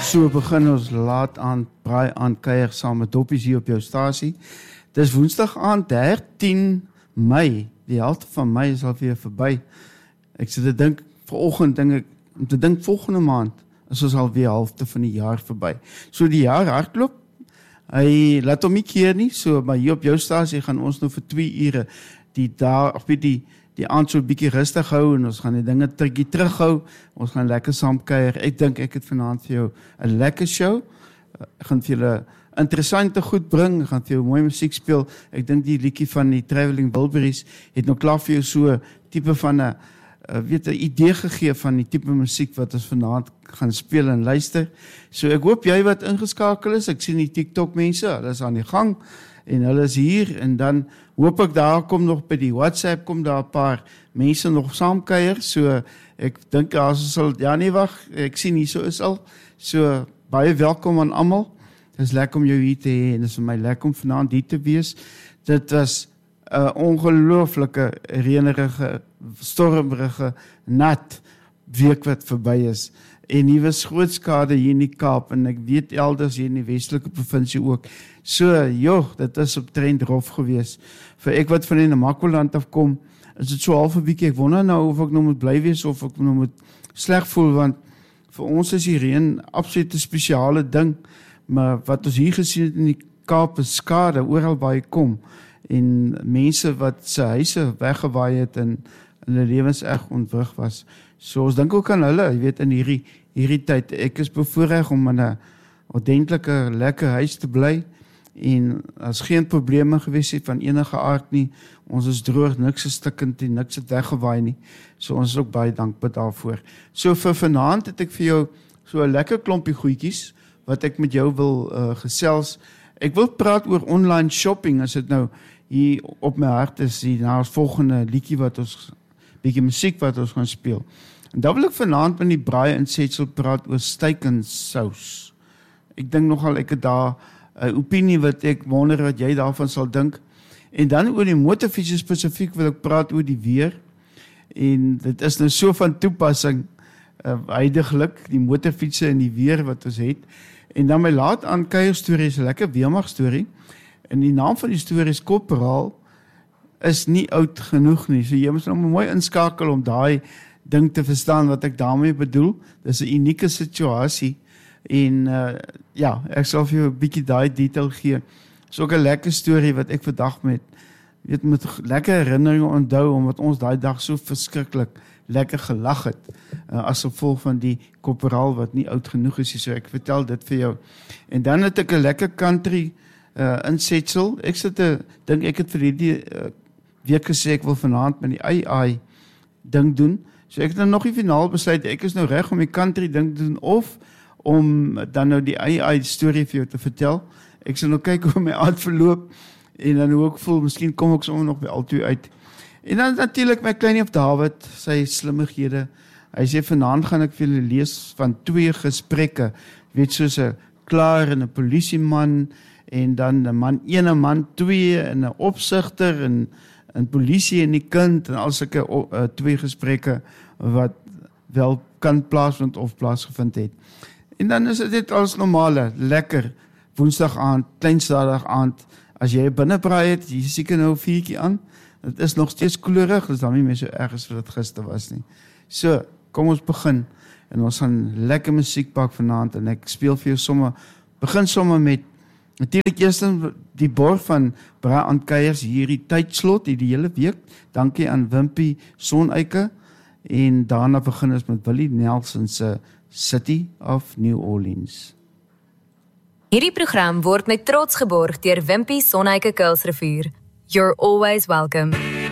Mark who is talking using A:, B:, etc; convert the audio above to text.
A: So begin ons laat aan braai aan kuier saam met Doppies hier op jou stasie. Dis Woensdag aand 13 Mei. Die helfte van Mei is alweer verby. Ek sit te dink vanoggend om te dink volgende maand is ons alweer helfte van die jaar verby. So die jaar hardloop. Hy laat hom nie keer nie, so maar hier op jou stasie gaan ons nou vir 2 ure die aand so 'n bietjie rustig hou en ons gaan die dinge terughou. Ons gaan lekker saam kuier. Ek dink ek het vanaand vir jou 'n lekker show. Ek gaan vir julle interessante goed bring. Ek gaan vir jou mooi musiek speel. Ek dink die liedjie van die Traveling Wilburys het nou klaar vir jou so tipe van 'n idee gegee van die tipe musiek wat ons vanaand gaan speel en luister. So ek hoop jy wat ingeskakel is. Ek sien die TikTok mense, hulle is aan die gang en hulle is hier en dan hoop ek daar kom nog by die WhatsApp kom daar 'n paar mense nog saamkuier. So ek dink as ons wag, ek sien hier so is al. So baie welkom aan almal. Dit is lekker om jou hier te hê en dit is vir my lekker om vanaand hier te wees. Dit was 'n ongelooflike reënerige, stormrige, nat week wat verby is. En hier was groot skade hier in die Kaap en ek weet elders hier in die Westelike provinsie ook. So, dit is op trend rof gewees. Vir ek wat van die Namakwa-land afkom, is dit so half 'n bietjie, ek wonder nou of ek nou moet bly wees of ek nou moet sleg voel, want vir ons is die reën absoluut 'n spesiale ding, maar wat ons hier gesien het in die Kaap is skade oral waar jy kom, en mense wat se huise weggewaai het en hulle lewens reg ontwrig was. So ons dink ook aan hulle, jy weet in hierdie tyd, ek is bevoorreg om in 'n ordentlike lekker huis te bly en as geen probleme gewees het van enige aard nie. Ons is droog, niks is stikkend en niks het weggewaai nie. So ons is ook baie dankbaar daarvoor. So vir vanaand het ek vir jou so 'n lekker klompie goedjies wat ek met jou wil gesels. Ek wil praat oor online shopping as dit nou hier op my hart is, na ons volgende liedjie bietjie musiek wat ons gaan speel. En dan wil ek vanaand met die braai insetsel praat oor steak en sous. Ek dink nogal ek het daar 'n opinie wat ek wonder wat jy daarvan sal dink. En dan oor die motorfiets spesifiek wil ek praat oor die weer. En dit is nou so van toepassing huidiglik, die motorfietsse en die weer wat ons het. En dan my laat aan kuier storie is 'n lekker weermag storie. En die naam van die storie is Korporaal is nie oud genoeg nie. So jy moet nou mooi inskakel om daai ding te verstaan wat ek daarmee bedoel. Dis 'n unieke situasie en ek sal vir jou 'n bietjie daai detail gee. Dis ook 'n lekker storie wat ek vandag met lekker herinneringe onthou omdat ons daai dag so verskriklik lekker gelag het as gevolg van die korporaal wat nie oud genoeg is. So ek vertel dit vir jou. En dan het ek 'n lekker country insetsel. Ek dink ek het vir hierdie week gesê ek wil vanaand met die AI ding doen. So ek het nog nie finaal besluit, ek is nou reg om die country ding te doen of om dan nou die AI storie vir jou te vertel. Ek sal nou kyk hoe my aand verloop en dan hoe ek voel, miskien kom ek sommer nog by albei uit. En dan natuurlik my kleinie op David, sy slimmighede. Hy sê vanaand gaan ek vir julle lees van 2 gesprekke, weet soos 'n klaar en 'n polisieman en dan 'n man 1 en man 2 en 'n opsigter en 'n polisie en die kind en al sulke 2 gesprekke wat wel kan plaasvind of plaasgevind het. En dan is dit alles normale, lekker Woensdag aand, kleinstadig aand. As jy binnebraai het, jy seker nou 'n vuurtjie aan. Dit is nog steeds koelerig, dis dan nie meer so erg as wat dit gister was nie. So, kom ons begin en ons gaan lekker musiek pak vanaand en ek speel vir jou begin sommer met natuurlik eers die borg van braai aan kuiers hierdie tydslot die hele week. Dankie aan Wimpy Sonneike en daarna begin ons met Willie Nelson se City of New Orleans.
B: Hierdie program word met trots geborg deur Wimpy Sonneike Kuilsrivier. You're always welcome.